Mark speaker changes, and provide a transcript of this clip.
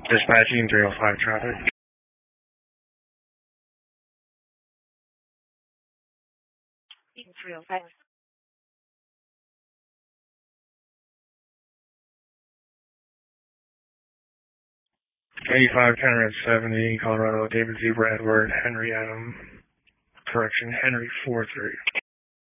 Speaker 1: Dispatching 305 traffic.
Speaker 2: 305.
Speaker 1: 85 County Road 70, Colorado, David Zebra, Edward, Henry Adam. Correction, Henry 43.